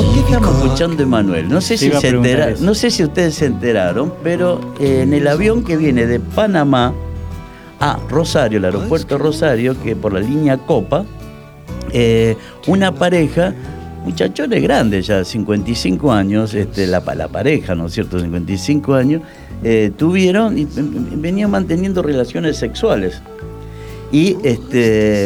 ¿Por qué estamos escuchando a Emanuel? No sé Te iba a preguntar eso. no sé si ustedes se enteraron, pero en el avión que viene de Panamá a Rosario, el aeropuerto Rosario, que por la línea Copa, una pareja, muchachones grandes ya, 55 años, la pareja, ¿no es cierto?, 55 años, tuvieron y venían manteniendo relaciones sexuales. Y